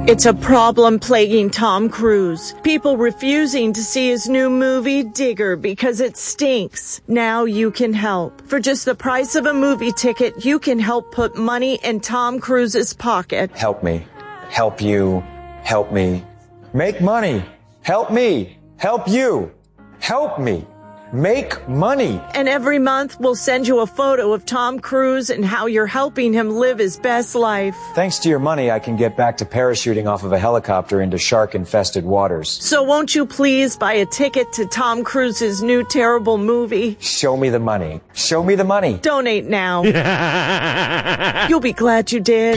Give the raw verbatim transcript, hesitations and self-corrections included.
It's a problem plaguing Tom Cruise. People refusing to see his new movie, Digger, because it stinks. Now you can help. For just the price of a movie ticket, you can help put money in Tom Cruise's pocket. Help me. Help you. Help me. Make money. Help me. Help you. Help me. Make money. And every month, we'll send you a photo of Tom Cruise and how you're helping him live his best life. Thanks to your money, I can get back to parachuting off of a helicopter into shark-infested waters. So won't you please buy a ticket to Tom Cruise's new terrible movie? Show me the money. Show me the money. Donate now. You'll be glad you did.